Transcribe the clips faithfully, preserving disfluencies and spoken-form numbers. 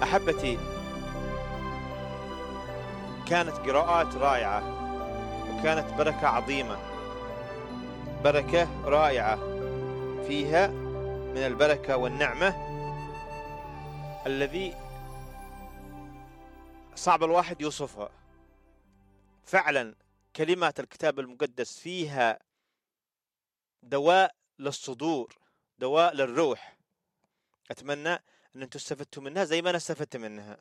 أحبتي، كانت قراءات رائعة وكانت بركة عظيمة، بركة رائعة فيها من البركة والنعمة الذي صعب الواحد يوصفها. فعلا كلمات الكتاب المقدس فيها دواء للصدور، دواء للروح. أتمنى أن أنتم استفدتوا منها زي ما أنا استفدت منها.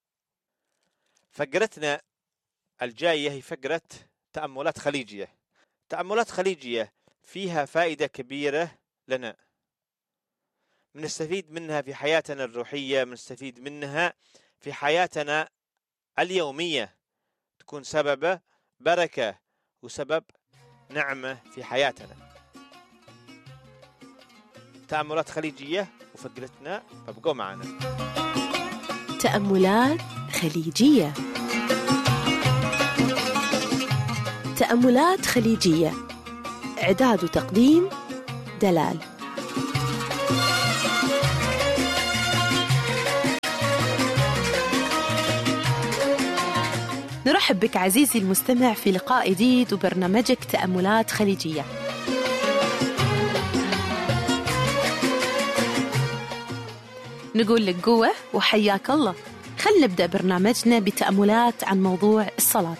فقرتنا الجاية هي فقرة تأملات خليجية. تأملات خليجية فيها فائدة كبيرة لنا، بنستفيد منها في حياتنا الروحية، بنستفيد منها في حياتنا اليومية، تكون سبب بركة وسبب نعمة في حياتنا. تأملات خليجية وفقرتنا، فابقوا معنا. تأملات خليجية. تأملات خليجية، إعداد وتقديم دلال. نرحب بك عزيزي المستمع في لقاء جديد وبرنامجك تأملات خليجية. نقول لك قوة وحياك الله. خلنا نبدأ برنامجنا بتأملات عن موضوع الصلاة.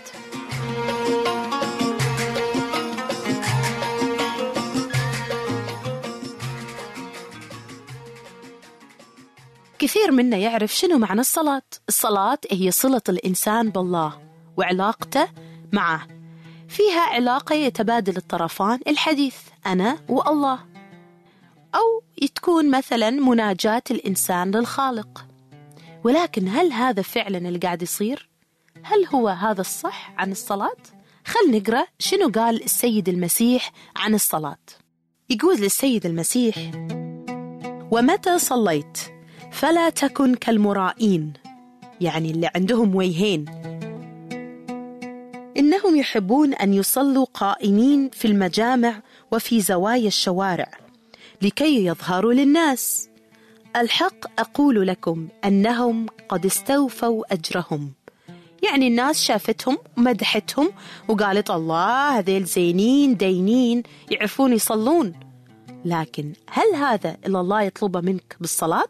كثير منا يعرف شنو معنى الصلاة. الصلاة هي صلة الإنسان بالله وعلاقته معه، فيها علاقة يتبادل الطرفان الحديث أنا والله، أو تكون مثلا مناجاة الإنسان للخالق. ولكن هل هذا فعلا اللي قاعد يصير؟ هل هو هذا الصح عن الصلاة؟ خل نقرأ شنو قال السيد المسيح عن الصلاة. يقول السيد المسيح: ومتى صليت فلا تكن كالمرائين، يعني اللي عندهم وجهين، إنهم يحبون أن يصلوا قائمين في المجامع وفي زوايا الشوارع لكي يظهروا للناس. الحق أقول لكم أنهم قد استوفوا أجرهم. يعني الناس شافتهم ومدحتهم وقالت الله هذيل زينين دينين يعرفون يصلون. لكن هل هذا اللي الله يطلبه منك بالصلاة؟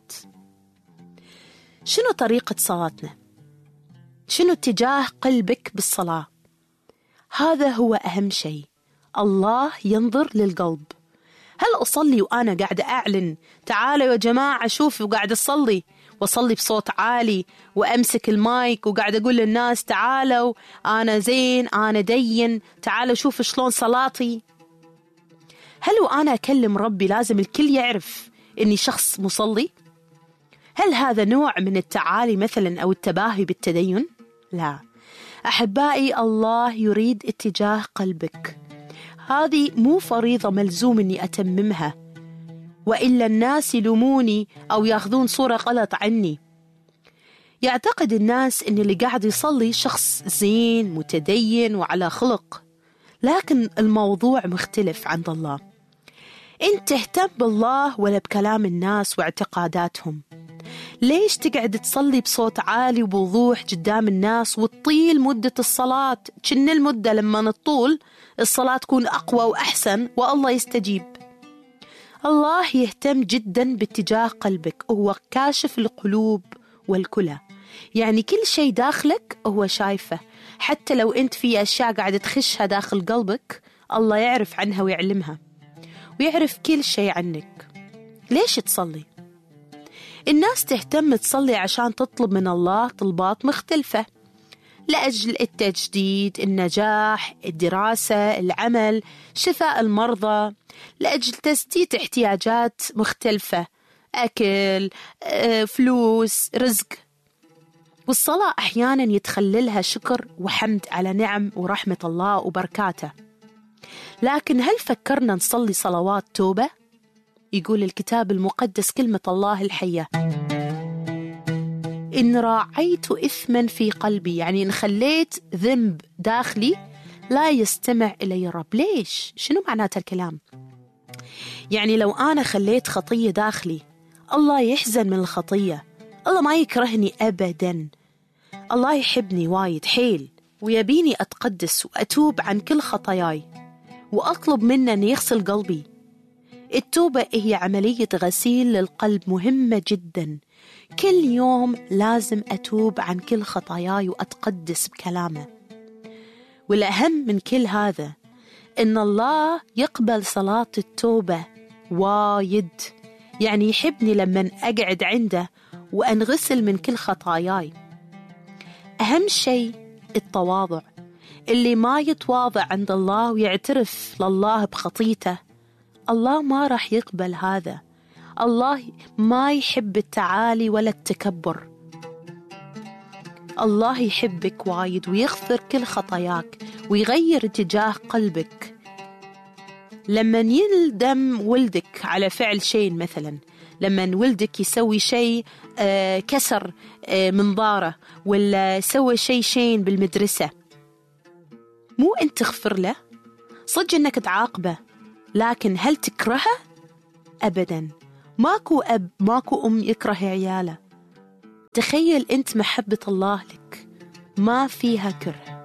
شنو طريقة صلاتنا؟ شنو اتجاه قلبك بالصلاة؟ هذا هو أهم شيء. الله ينظر للقلب. هل أصلي وأنا قاعدة أعلن تعالوا يا جماعة شوفوا قاعدة أصلي، وأصلي بصوت عالي وأمسك المايك وقاعدة أقول للناس تعالوا أنا زين أنا دين تعالوا شوفوا شلون صلاتي؟ هل وأنا أكلم ربي لازم الكل يعرف إني شخص مصلي؟ هل هذا نوع من التعالي مثلا أو التباهي بالتدين؟ لا أحبائي، الله يريد اتجاه قلبك. هذه مو فريضة ملزوم أني أتممها، وإلا الناس يلوموني أو ياخذون صورة غلط عني. يعتقد الناس أن اللي قاعد يصلي شخص زين متدين وعلى خلق، لكن الموضوع مختلف عند الله. أنت تهتم بالله ولا بكلام الناس واعتقاداتهم؟ ليش تقعد تصلي بصوت عالي وبوضوح قدام الناس وتطيل مدة الصلاة؟ كن المدة لما نطول الصلاة تكون أقوى وأحسن والله يستجيب. الله يهتم جدا باتجاه قلبك، هو كاشف القلوب والكلى، يعني كل شيء داخلك هو شايفه. حتى لو أنت في أشياء قاعدة تخشها داخل قلبك الله يعرف عنها ويعلمها ويعرف كل شيء عنك. ليش تصلي؟ الناس تهتم تصلي عشان تطلب من الله طلبات مختلفة، لأجل التجديد، النجاح، الدراسة، العمل، شفاء المرضى، لأجل تسديد احتياجات مختلفة، أكل، فلوس، رزق. والصلاة أحيانا يتخللها شكر وحمد على نعم ورحمة الله وبركاته. لكن هل فكرنا نصلي صلوات توبة؟ يقول الكتاب المقدس كلمة الله الحية: إن راعيت إثما في قلبي، يعني إن خليت ذنب داخلي لا يستمع إلي الرب. ليش؟ شنو معنات الكلام؟ يعني لو أنا خليت خطية داخلي الله يحزن من الخطية، الله ما يكرهني أبدا. الله يحبني وايد حيل ويبيني أتقدس وأتوب عن كل خطاياي، وأطلب منه أن يغسل قلبي. التوبة هي عملية غسيل للقلب مهمة جدا. كل يوم لازم أتوب عن كل خطاياي وأتقدس بكلامه. والأهم من كل هذا إن الله يقبل صلاة التوبة وايد، يعني يحبني لما أقعد عنده وأنغسل من كل خطاياي. أهم شيء التواضع. اللي ما يتواضع عند الله ويعترف لله بخطيته، الله ما راح يقبل هذا. الله ما يحب التعالي ولا التكبر. الله يحبك وايد ويغفر كل خطاياك ويغير اتجاه قلبك. لما يندم ولدك على فعل شيء، مثلا لما ولدك يسوي شيء آه كسر آه منظاره ولا سوى شيء شين بالمدرسة، مو أنت تغفر له، صدق أنك تعاقبه، لكن هل تكرهه؟ أبدا. ماكو أب ماكو أم يكره عياله. تخيل أنت محبة الله لك ما فيها كره.